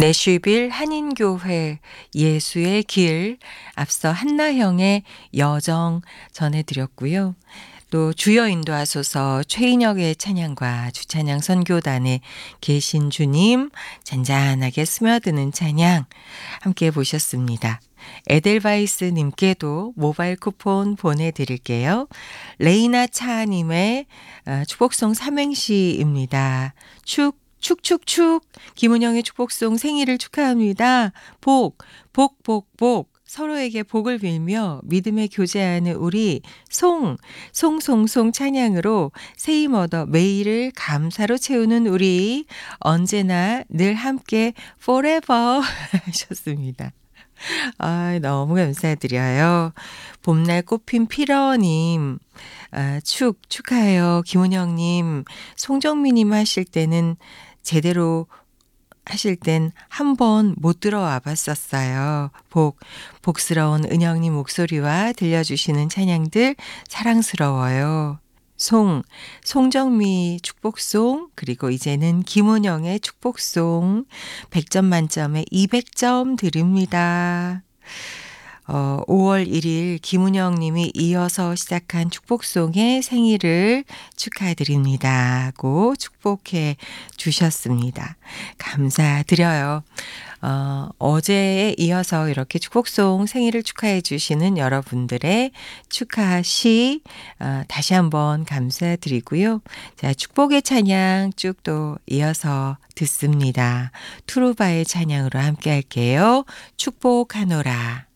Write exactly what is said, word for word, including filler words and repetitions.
내슈빌 한인교회 예수의 길, 앞서 한나형의 여정 전해드렸고요. 또 주여 인도하소서 최인혁의 찬양과 주찬양 선교단의 계신 주님 잔잔하게 스며드는 찬양 함께 보셨습니다. 에델바이스님께도 모바일 쿠폰 보내드릴게요. 레이나 차님의 축복송 삼행시입니다. 축 축축축 김은영의 축복송 생일을 축하합니다. 복, 복, 복, 복 서로에게 복을 빌며 믿음에 교제하는 우리 송, 송송송 찬양으로 세임 얻어 매일을 감사로 채우는 우리 언제나 늘 함께 forever 하셨습니다. 아, 너무 감사드려요. 봄날 꽃핀 피러님, 아, 축, 축하해요. 김은영님, 송정미님 하실 때는 제대로 하실 땐 한 번 못 들어와 봤었어요. 복, 복스러운 은영님 목소리와 들려주시는 찬양들 사랑스러워요. 송, 송정미 축복송, 그리고 이제는 김은영의 축복송, 백 점 만점에 이백 점 드립니다. 어, 오월 일일 김은영 님이 이어서 시작한 축복송의 생일을 축하드립니다 고 축복해 주셨습니다. 감사드려요. 어, 어제에 이어서 이렇게 축복송 생일을 축하해 주시는 여러분들의 축하시 어, 다시 한번 감사드리고요. 자, 축복의 찬양 쭉 또 이어서 듣습니다. 투루바의 찬양으로 함께 할게요. 축복하노라.